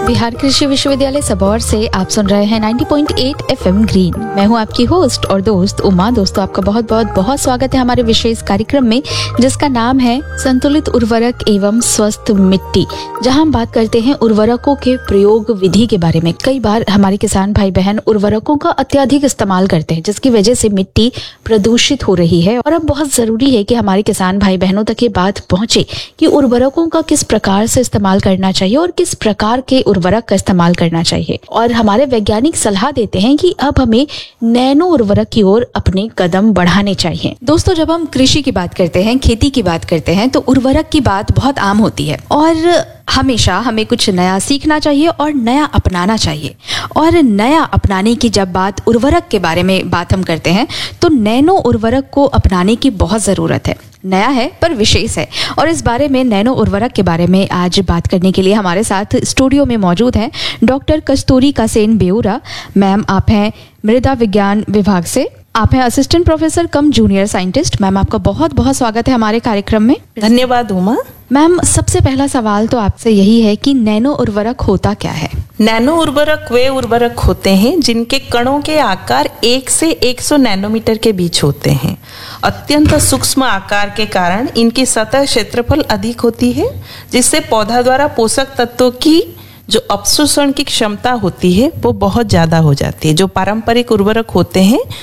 बिहार कृषि विश्वविद्यालय सबौर से आप सुन रहे हैं 90.8 FM ग्रीन। मैं हूं आपकी होस्ट और दोस्त उमा। दोस्तों, आपका बहुत स्वागत है हमारे विशेष कार्यक्रम में, जिसका नाम है संतुलित उर्वरक एवं स्वस्थ मिट्टी, जहां हम बात करते हैं उर्वरकों के प्रयोग विधि के बारे में। कई बार हमारे किसान भाई बहन उर्वरकों का अत्यधिक इस्तेमाल करते हैं, जिसकी वजह से मिट्टी प्रदूषित हो रही है। और अब बहुत जरूरी है कि हमारे किसान भाई बहनों तक ये बात पहुंचे कि उर्वरकों का किस प्रकार से इस्तेमाल करना चाहिए और किस प्रकार के उर्वरक का इस्तेमाल करना चाहिए। और हमारे वैज्ञानिक सलाह देते हैं कि अब हमें नैनो उर्वरक की ओर अपने कदम बढ़ाने चाहिए। दोस्तों, जब हम कृषि की बात करते हैं, खेती की बात करते हैं, तो उर्वरक की बात बहुत आम होती है और हमेशा हमें कुछ नया सीखना चाहिए और नया अपनाना चाहिए। और नया अपनाने की जब बात उर्वरक के बारे में बात हम करते हैं, तो नैनो उर्वरक को अपनाने की बहुत ज़रूरत है। नया है पर विशेष है। और इस बारे में, नैनो उर्वरक के बारे में आज बात करने के लिए हमारे साथ स्टूडियो में मौजूद हैं डॉक्टर कस्तूरी कासेन बेउरा। मैम, आप हैं मृदा विज्ञान विभाग से, आप हैं असिस्टेंट प्रोफेसर कम जूनियर साइंटिस्ट। मैम, आपका बहुत स्वागत है हमारे कार्यक्रम में। धन्यवाद उमा। मैम, सबसे पहला सवाल तो आपसे यही है कि नैनो उर्वरक होता क्या है? नैनो उर्वरक वे उर्वरक होते हैं जिनके कणों के आकार 1 से 100 नैनोमीटर के बीच होते हैं। अत्यंत सूक्ष्म आकार के कारण इनकी सतह क्षेत्रफल अधिक होती है, जिससे पौधा द्वारा पोषक तत्वों की जो अवशोषण की क्षमता होती है वो बहुत ज्यादा हो जाती है। जो पारंपरिक उर्वरक होते हैं